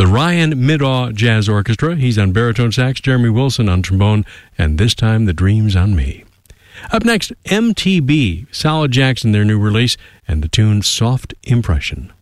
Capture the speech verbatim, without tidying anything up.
the Ryan Middaugh Jazz Orchestra. He's on baritone sax, Jeremy Wilson on trombone, and this time the Dream's on Me. Up next, M T B, Solid Jackson, their new release, and the tune Soft Impression.